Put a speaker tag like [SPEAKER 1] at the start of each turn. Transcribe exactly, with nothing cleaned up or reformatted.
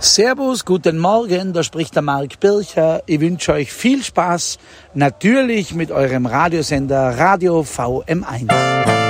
[SPEAKER 1] Servus, guten Morgen, da spricht der Marc Bircher. Ich wünsche euch viel Spaß, natürlich mit eurem Radiosender Radio V M eins.